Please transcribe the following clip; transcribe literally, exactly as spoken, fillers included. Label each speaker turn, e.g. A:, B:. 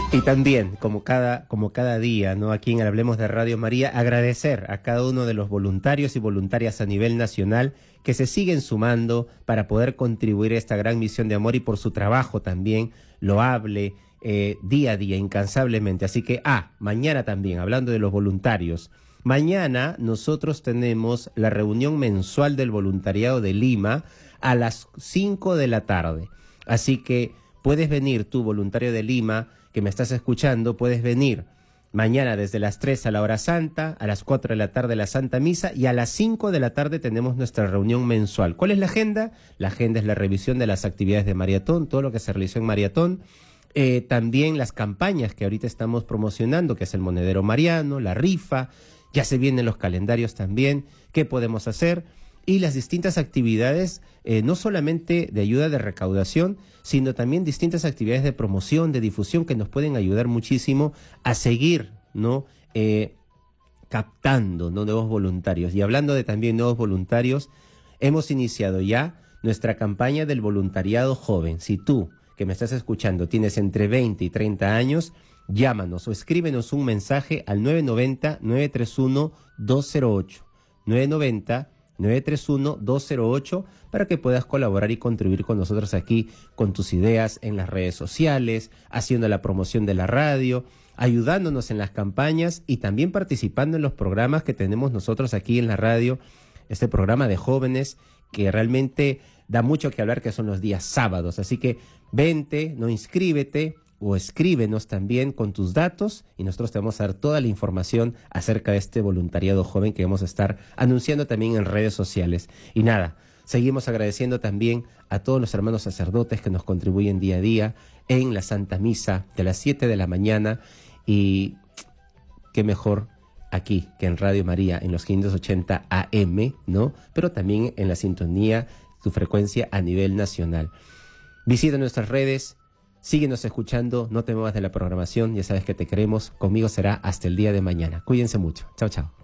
A: Y también, como cada, como cada día, ¿no? Aquí en Hablemos de Radio María, agradecer a cada uno de los voluntarios y voluntarias a nivel nacional que se siguen sumando para poder contribuir a esta gran misión de amor y por su trabajo también loable, eh, día a día, incansablemente. Así que, ah, mañana también, hablando de los voluntarios, mañana nosotros tenemos la reunión mensual del voluntariado de Lima a las cinco de la tarde. Así que puedes venir tú, voluntario de Lima, que me estás escuchando, puedes venir mañana desde las tres a la hora santa, a las cuatro de la tarde la Santa Misa y a las cinco de la tarde tenemos nuestra reunión mensual. ¿Cuál es la agenda? La agenda es la revisión de las actividades de Maratón, todo lo que se realizó en Maratón, eh, también las campañas que ahorita estamos promocionando, que es el Monedero Mariano, la rifa, ya se vienen los calendarios también, qué podemos hacer y las distintas actividades, eh, no solamente de ayuda de recaudación, sino también distintas actividades de promoción, de difusión, que nos pueden ayudar muchísimo a seguir, ¿no? Eh, captando, ¿no? Nuevos voluntarios. Y hablando de también nuevos voluntarios, hemos iniciado ya nuestra campaña del voluntariado joven. Si tú, que me estás escuchando, tienes entre veinte y treinta años, llámanos o escríbenos un mensaje al nueve nueve cero, nueve tres uno, dos cero ocho. nueve nueve cero, nueve tres uno, dos cero ocho para que puedas colaborar y contribuir con nosotros aquí con tus ideas en las redes sociales, haciendo la promoción de la radio, ayudándonos en las campañas y también participando en los programas que tenemos nosotros aquí en la radio, este programa de jóvenes que realmente da mucho que hablar, que son los días sábados. Así que vente, no inscríbete o escríbenos también con tus datos y nosotros te vamos a dar toda la información acerca de este voluntariado joven que vamos a estar anunciando también en redes sociales. Y nada, seguimos agradeciendo también a todos los hermanos sacerdotes que nos contribuyen día a día en la Santa Misa de las siete de la mañana y qué mejor aquí que en Radio María en los quinientos ochenta A M, ¿no? Pero también en la sintonía, tu frecuencia a nivel nacional. Visita nuestras redes. Síguenos escuchando, no te muevas de la programación, ya sabes que te queremos, conmigo será hasta el día de mañana. Cuídense mucho, chao, chao.